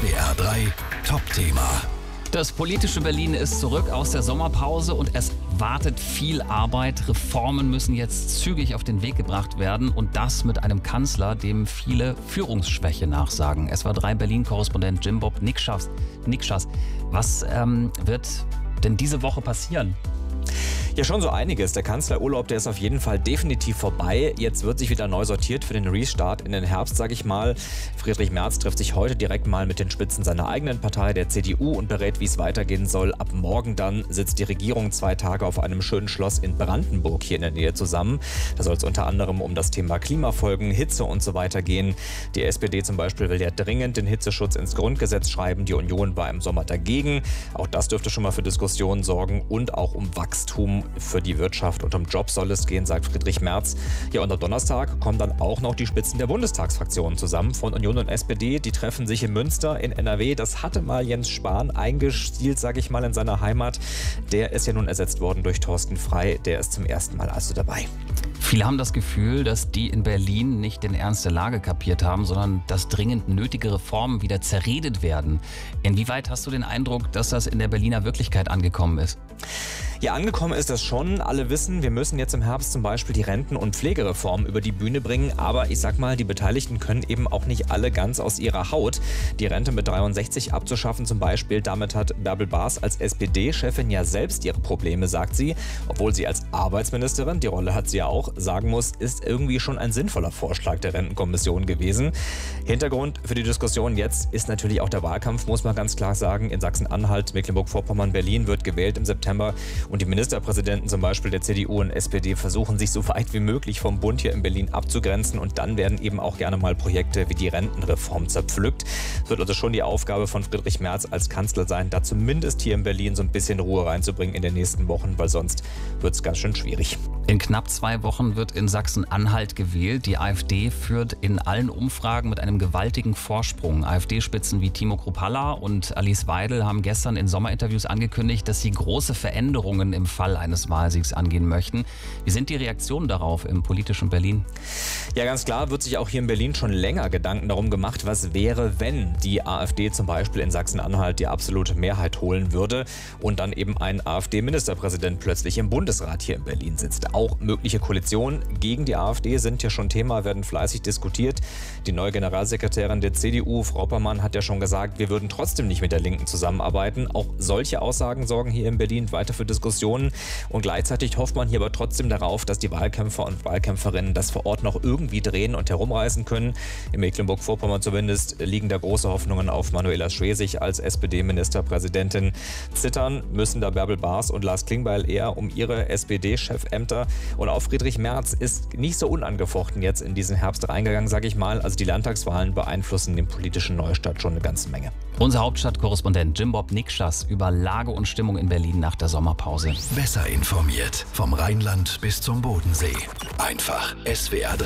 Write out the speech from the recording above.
SWR 3 Top-Thema. Das politische Berlin ist zurück aus der Sommerpause und es wartet viel Arbeit. Reformen müssen jetzt zügig auf den Weg gebracht werden und das mit einem Kanzler, dem viele Führungsschwäche nachsagen. SWR 3 Berlin-Korrespondent Jim-Bob Nikschas. Was wird denn diese Woche passieren? Ja, schon so einiges. Der Kanzlerurlaub, der ist auf jeden Fall definitiv vorbei. Jetzt wird sich wieder neu sortiert für den Restart in den Herbst, sage ich mal. Friedrich Merz trifft sich heute direkt mal mit den Spitzen seiner eigenen Partei, der CDU, und berät, wie es weitergehen soll. Ab morgen dann sitzt die Regierung 2 Tage auf einem schönen Schloss in Brandenburg hier in der Nähe zusammen. Da soll es unter anderem um das Thema Klimafolgen, Hitze und so weiter gehen. Die SPD zum Beispiel will ja dringend den Hitzeschutz ins Grundgesetz schreiben. Die Union war im Sommer dagegen. Auch das dürfte schon mal für Diskussionen sorgen und auch um Wachstum für die Wirtschaft und um Jobs soll es gehen, sagt Friedrich Merz. Ja, und am Donnerstag kommen dann auch noch die Spitzen der Bundestagsfraktionen zusammen von Union und SPD. Die treffen sich in Münster in NRW. Das hatte mal Jens Spahn eingestielt, sage ich mal, in seiner Heimat. Der ist ja nun ersetzt worden durch Thorsten Frey. Der ist zum ersten Mal also dabei. Viele haben das Gefühl, dass die in Berlin nicht den Ernst der Lage kapiert haben, sondern dass dringend nötige Reformen wieder zerredet werden. Inwieweit hast du den Eindruck, dass das in der Berliner Wirklichkeit angekommen ist? Ja, angekommen ist das schon. Alle wissen, wir müssen jetzt im Herbst zum Beispiel die Renten- und Pflegereform über die Bühne bringen. Aber ich sag mal, die Beteiligten können eben auch nicht alle ganz aus ihrer Haut. Die Rente mit 63 abzuschaffen zum Beispiel, damit hat Bärbel Baas als SPD-Chefin ja selbst ihre Probleme, sagt sie. Obwohl sie als Arbeitsministerin, die Rolle hat sie ja auch, sagen muss, ist irgendwie schon ein sinnvoller Vorschlag der Rentenkommission gewesen. Hintergrund für die Diskussion jetzt ist natürlich auch der Wahlkampf, muss man ganz klar sagen. In Sachsen-Anhalt, Mecklenburg-Vorpommern, Berlin wird gewählt im September. Und die Ministerpräsidenten zum Beispiel der CDU und SPD versuchen sich so weit wie möglich vom Bund hier in Berlin abzugrenzen. Und dann werden eben auch gerne mal Projekte wie die Rentenreform zerpflückt. Es wird also schon die Aufgabe von Friedrich Merz als Kanzler sein, da zumindest hier in Berlin so ein bisschen Ruhe reinzubringen in den nächsten Wochen, weil sonst wird es ganz schön schwierig. In knapp 2 Wochen wird in Sachsen-Anhalt gewählt. Die AfD führt in allen Umfragen mit einem gewaltigen Vorsprung. AfD-Spitzen wie Timo Kruppalla und Alice Weidel haben gestern in Sommerinterviews angekündigt, dass sie große Veränderungen im Fall eines Wahlsiegs angehen möchten. Wie sind die Reaktionen darauf im politischen Berlin? Ja, ganz klar wird sich auch hier in Berlin schon länger Gedanken darum gemacht, was wäre, wenn die AfD zum Beispiel in Sachsen-Anhalt die absolute Mehrheit holen würde und dann eben ein AfD-Ministerpräsident plötzlich im Bundesrat hier in Berlin sitzt. Auch mögliche Koalitionen gegen die AfD sind ja schon Thema, werden fleißig diskutiert. Die neue Generalsekretärin der CDU, Frau Oppermann, hat ja schon gesagt, wir würden trotzdem nicht mit der Linken zusammenarbeiten. Auch solche Aussagen sorgen hier in Berlin weiter für Diskussionen. Und gleichzeitig hofft man hier aber trotzdem darauf, dass die Wahlkämpfer und Wahlkämpferinnen das vor Ort noch irgendwie drehen und herumreißen können. In Mecklenburg-Vorpommern zumindest liegen da große Hoffnungen auf Manuela Schwesig als SPD-Ministerpräsidentin. Zittern müssen da Bärbel Baas und Lars Klingbeil eher um ihre SPD-Chefämter. Und auch Friedrich Merz ist nicht so unangefochten jetzt in diesen Herbst reingegangen, sage ich mal. Also die Landtagswahlen beeinflussen den politischen Neustart schon eine ganze Menge. Unser Hauptstadtkorrespondent Jim-Bob Nikschas über Lage und Stimmung in Berlin nach der Sommerpause. Besser informiert vom Rheinland bis zum Bodensee. Einfach SWR 3.